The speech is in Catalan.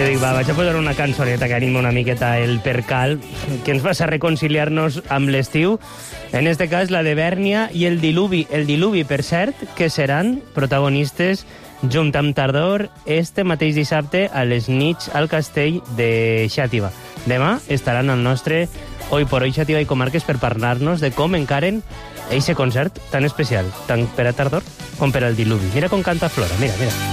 jo dic, vaig a posar una cançoneta que anima una miqueta el percal, que ens fa reconciliar-nos amb l'estiu. En este cas, la de Bèrnia i el Diluvi. El Diluvi, per cert, que seran protagonistes junt amb Tardor este mateix dissabte a les nits al castell de Xàtiva. Demà estaran al nostre Hoy por Hoy Xàtiva i Comarques per parlar-nos de com encaren eixe concert tan especial, tant per a Tardor com per al Diluvi. Mira com canta Flora, mira, mira.